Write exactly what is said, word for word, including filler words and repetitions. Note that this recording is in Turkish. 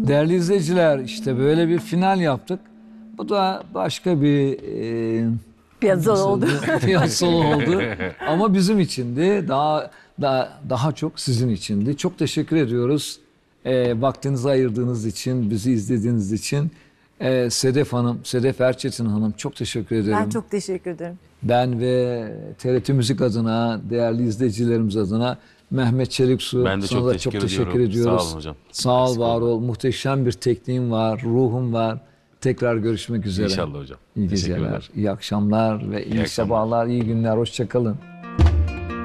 Değerli izleyiciler, işte böyle bir final yaptık. Bu da başka bir e, Piyasal oldu. piyasal oldu. Ama bizim içindi. Daha daha daha çok sizin içindi. Çok teşekkür ediyoruz. E, vaktinizi ayırdığınız için, bizi izlediğiniz için. E, Sedef Hanım, Sedef Erçetin Hanım çok teşekkür ederim. Ben çok teşekkür ederim. Ben ve T R T Müzik adına, değerli izleyicilerimiz adına Mehmet Çeliksu, Ben de sana çok da teşekkür çok teşekkür ediyorum. ediyoruz. Sağ olun hocam. Sağ ol, Eksik var olma. ol. Muhteşem bir tekniğin var, ruhun var. Tekrar görüşmek üzere. İnşallah hocam. İyi Teşekkürler. geceler, iyi akşamlar ve iyi, İyi akşamlar. sabahlar, iyi günler. Hoşça kalın.